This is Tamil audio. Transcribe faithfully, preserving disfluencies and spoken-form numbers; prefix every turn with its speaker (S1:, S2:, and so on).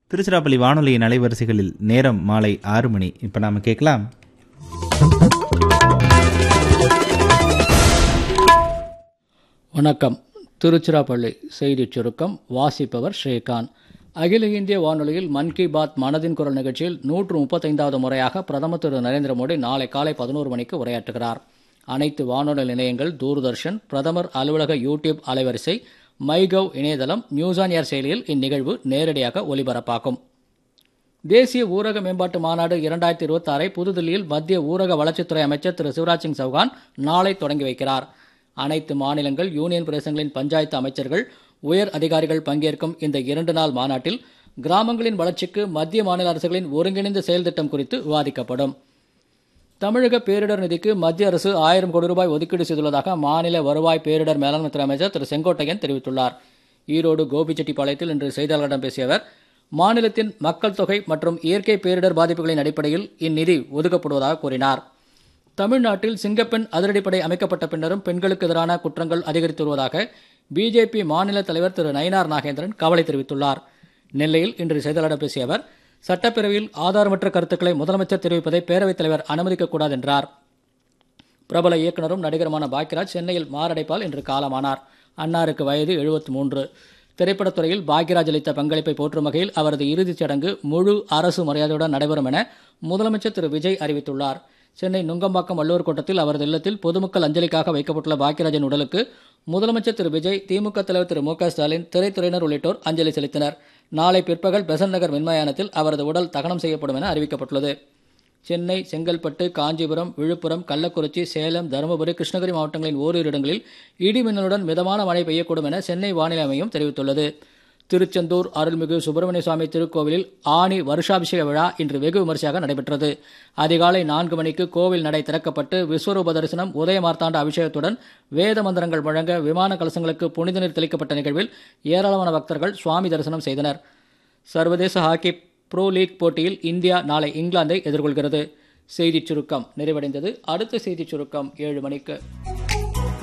S1: திருச்சிராப்பள்ளி வானொலியின் அலைவரிசைகளில் நேரம் மாலை ஆறு மணி. இப்போ நாம் கேட்கலாம்.
S2: வணக்கம். திருச்சிராப்பள்ளி செய்திச் சுருக்கம் வாசிப்பவர் ஸ்ரீகாந்த். அகில இந்திய வானொலியில் மன் கி பாத் மனதின் குரல் நிகழ்ச்சியில் நூற்று முப்பத்தைந்தாவது முறையாக பிரதமர் திரு நரேந்திர மோடி நாளை காலை பதினோரு மணிக்கு உரையாற்றுகிறார். அனைத்து வானொலி நிலையங்கள், தூர்தர்ஷன், பிரதமர் அலுவலக யூடியூப் அலைவரிசை, மைகவ் இணையதளம், நியூஸ் ஆன் ஏர் செயலியில் இந்நிகழ்வு நேரடியாக ஒலிபரப்பாகும். தேசிய ஊரக மேம்பாட்டு மாநாடு இரண்டாயிரத்தி இருபத்தி ஆறை புதுதில்லியில் மத்திய ஊரக வளர்ச்சித்துறை அமைச்சர் திரு சிவராஜ் சிங் சௌகான் நாளை தொடங்கி வைக்கிறார். அனைத்து மாநிலங்கள், யூனியன் பிரதேசங்களின் பஞ்சாயத்து அமைச்சர்கள், உயர் அதிகாரிகள் பங்கேற்கும் இந்த இரண்டு நாள் மாநாட்டில் கிராமங்களின் வளர்ச்சிக்கு மத்திய மாநில அரசுகளின் ஒருங்கிணைந்த செயல் திட்டம் குறித்து விவாதிக்கப்படும். தமிழக பேரிடர் நிதிக்கு மத்திய அரசு ஆயிரம் கோடி ரூபாய் ஒதுக்கீடு செய்துள்ளதாக மாநில வருவாய் பேரிடர் மேலாண்மைத்துறை அமைச்சர் திரு செங்கோட்டையன் தெரிவித்துள்ளார். ஈரோடு கோபிச்செட்டிப்பாளையத்தில் இன்று செய்தியாளர்களிடம் பேசிய அவர், மாநிலத்தின் மக்கள் தொகை மற்றும் இயற்கை பேரிடர் பாதிப்புகளின் அடிப்படையில் இந்நிதி ஒதுக்கப்படுவதாக கூறினார். தமிழ்நாட்டில் சிங்கப்பெண் அதிரடிப்படை அமைக்கப்பட்ட பின்னரும் பெண்களுக்கு எதிரான குற்றங்கள் அதிகரித்து வருவதாக பிஜேபி மாநில தலைவர் திரு நயினார் நாகேந்திரன் கவலை தெரிவித்துள்ளார். நெல்லையில் இன்று செய்தியாளர்களிடம் பேசிய அவர், சட்டப்பேரவையில் ஆதாரமற்ற கருத்துக்களை முதலமைச்சர் தெரிவிப்பதை பேரவைத் தலைவர் அனுமதிக்கக்கூடாது என்றார். பிரபல இயக்குநரும் நடிகருமான பாக்யராஜ் சென்னையில் மாரடைப்பால் இன்று காலமானார். அன்னாருக்கு வயது எழுபத்தி மூன்று. திரைப்படத்துறையில் பாக்யராஜ் அளித்த பங்களிப்பை போற்றும் வகையில் அவரது இறுதிச் சடங்கு முழு அரசு மரியாதையுடன் நடைபெறும் என முதலமைச்சர் திரு விஜய் அறிவித்துள்ளார். சென்னை நுங்கம்பாக்கம் வள்ளுவர் கோட்டத்தில் அவரது இல்லத்தில் பொதுமக்கள் அஞ்சலிக்காக வைக்கப்பட்டுள்ள பாக்யராஜின் உடலுக்கு முதலமைச்சர் திரு விஜய், திமுக தலைவர் திரு மு க ஸ்டாலின், திரைத்துறையினர் உள்ளிட்டோர் அஞ்சலி செலுத்தினர். நாளை பிற்பகல் பெசன்ட் நகர் மின்மயானத்தில் அவரது உடல் தகனம் செய்யப்படும் என அறிவிக்கப்பட்டுள்ளது. சென்னை, செங்கல்பட்டு, காஞ்சிபுரம், விழுப்புரம், கள்ளக்குறிச்சி, சேலம், தருமபுரி, கிருஷ்ணகிரி மாவட்டங்களின் ஓரிரு இடங்களில் இடி மின்னலுடன் மிதமான மழை பெய்யக்கூடும் என சென்னை வானிலை மையம் தெரிவித்துள்ளது. திருச்செந்தூர் அருள்மிகு சுப்பிரமணிய சுவாமி திருக்கோவிலில் ஆணி வருஷாபிஷேக விழா இன்று வெகு விமரிசையாக நடைபெற்றது. அதிகாலை நான்கு மணிக்கு கோவில் நடை திறக்கப்பட்டு விஸ்வரூப தரிசனம், உதயமார்த்தாண்ட அபிஷேகத்துடன் வேத மந்திரங்கள் முழங்க விமான கலசங்களுக்கு புனித நீர் தெளிக்கப்பட்ட நிகழ்வில் ஏராளமான பக்தர்கள் சுவாமி தரிசனம் செய்தனர். சர்வதேச ஹாக்கி புரோ லீக் போட்டியில் இந்தியா நாளை இங்கிலாந்தை எதிர்கொள்கிறது. செய்திச் சுருக்கம் நிறைவடைந்தது. அடுத்த செய்திச் சுருக்கம் ஏழு மணிக்கு.